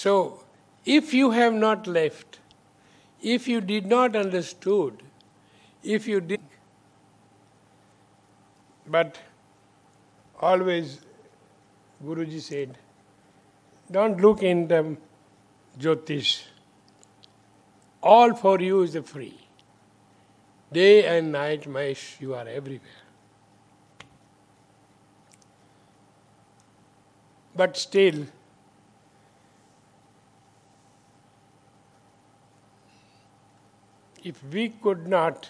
So, if you have not left, if you did not understood, if you did, but always Guruji said, don't look in the Jyotish. All for you is free. Day and night, Mahesh, you are everywhere. But still, if we could not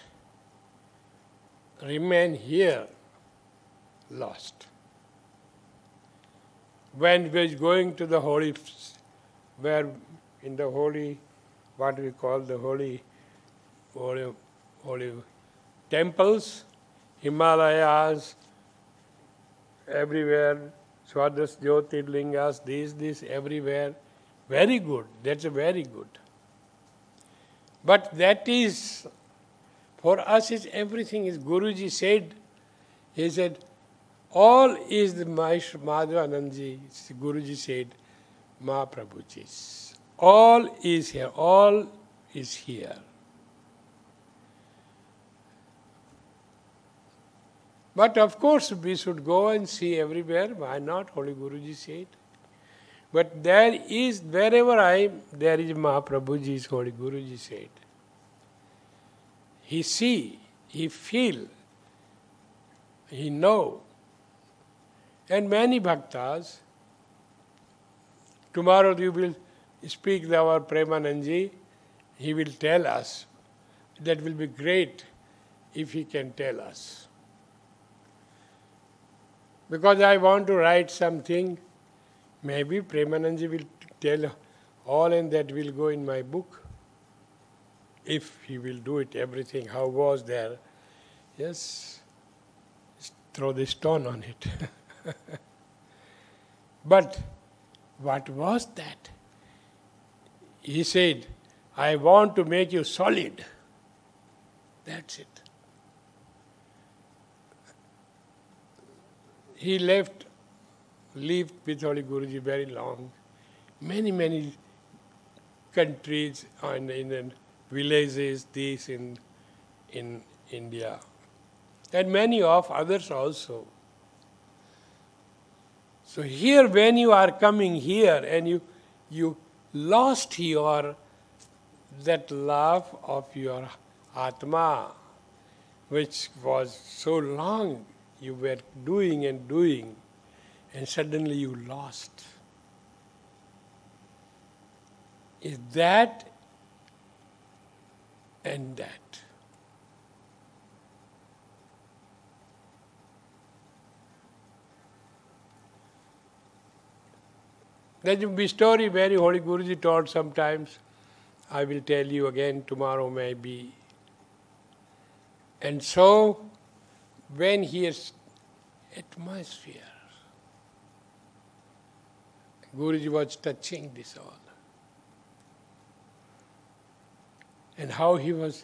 remain here, lost. When we was going to the holy, where in the holy, what we call the holy temples, Himalayas, everywhere, Swadas Jyotirlingas, this, everywhere. Very good, that's a very good. But that is, for us is everything is, Guruji said, he said, all is the Madhavanandji, Guruji said, Mahaprabhuji's. All is here, all is here. But of course we should go and see everywhere, why not? Holy Guruji said. But there is, wherever there is Mahaprabhuji's, Holy Guruji said. He see, he feel, he know. And many bhaktas, tomorrow you will speak our Premanandji, he will tell us. That will be great if he can tell us. Because I want to write something, maybe Premanandji will tell all and that will go in my book. If he will do it, everything, how was there, yes, throw the stone on it. But what was that? He said, I want to make you solid. That's it. He lived with Holy Guruji very long. Many countries and in villages, this in India. And many of others also. So here when you are coming here and you lost that love of your Atma, which was so long you were doing and suddenly you lost. Is that and that. There will be a story very Holy Guruji told sometimes. I will tell you again tomorrow maybe. And so, when he is atmosphere, Guruji was touching this all. And how he was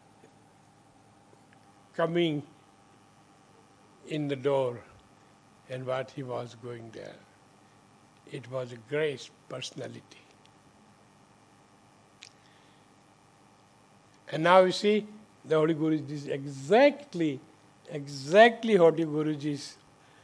coming in the door and what he was going there. It was a great personality. And now you see, the Holy Guruji is exactly Holy Guruji's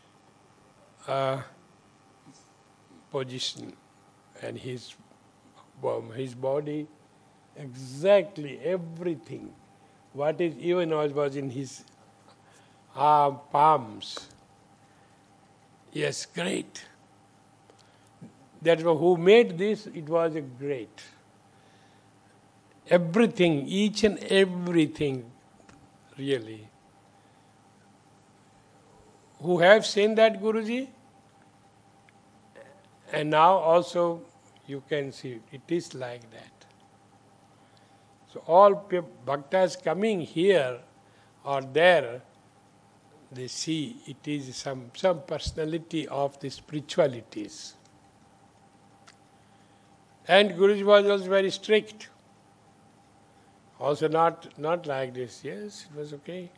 position and his body, exactly everything. What is even was in his palms. Yes, great. That was who made this, it was a great. Everything, each and everything, really. Who have seen that Guruji? And now also you can see it is like that. So all bhaktas coming here or there, they see it is some personality of the spiritualities. And Guruji was also very strict. Also not like this. Yes, it was okay.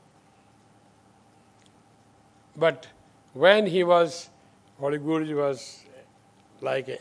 But when Holy Guruji was like an